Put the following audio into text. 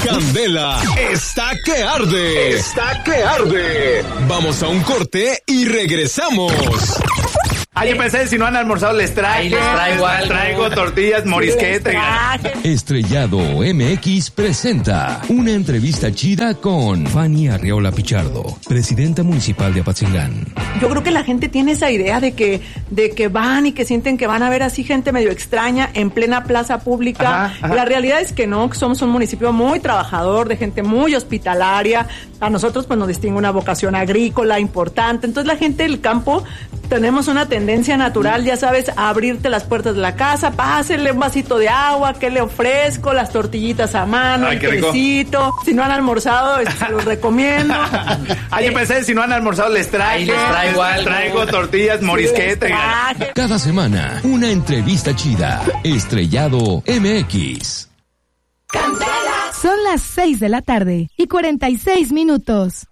Candela está que arde. Está que arde. Vamos a un corte y regresamos. Yo pensé, si no han almorzado, les traigo tortillas, morisqueta. Estrellado MX presenta una entrevista chida con Fanny Arriola Pichardo, presidenta municipal de Apatzingán. Yo creo que la gente tiene esa idea de que van y que sienten que van a ver así gente medio extraña en plena plaza pública. Ajá. La realidad es que no, que somos un municipio muy trabajador, de gente muy hospitalaria. A nosotros pues nos distingue una vocación agrícola importante. Entonces la gente del campo tenemos una tendencia natural, ya sabes, a abrirte las puertas de la casa, pásenle un vasito de agua, ¿qué le ofrezco? Las tortillitas a mano, el quesito. Si no han almorzado, se los recomiendo. Yo pensé, si no han almorzado, les traigo tortillas, morisqueta. Cada semana, una entrevista chida. Estrellado MX. Son las 6 de la tarde y 46 minutos.